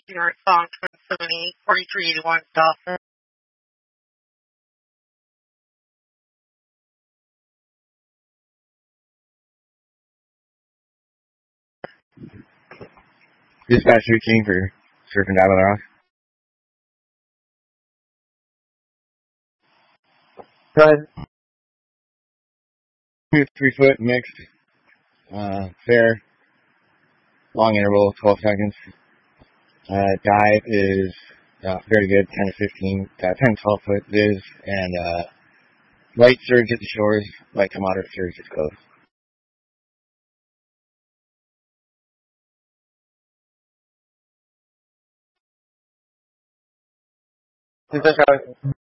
your song 2078 4381 Dolphin. Dispatch 13 for Surfing Down the Rock. Cut. 3 foot mixed. Fair. Long interval, 12 seconds. Dive is very good, 10 to 15, 10 to 12 foot viz, and light surge at the shores, light to moderate surge at the coast.